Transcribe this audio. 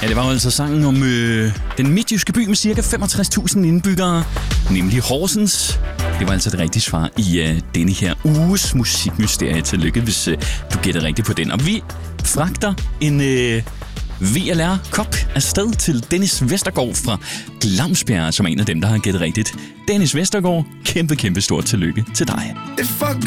Ja, det var altså sangen om den midtjyske by med ca. 65.000 indbyggere, nemlig Horsens. Det var altså det rigtige svar i denne her uges musikmysterie. Tillykke, hvis du gætter rigtigt på den. Og vi fragter en VLR-kop afsted til Dennis Vestergaard fra Glamsbjerg, som er en af dem, der har gættet rigtigt. Dennis Vestergaard, kæmpe stort tillykke til dig.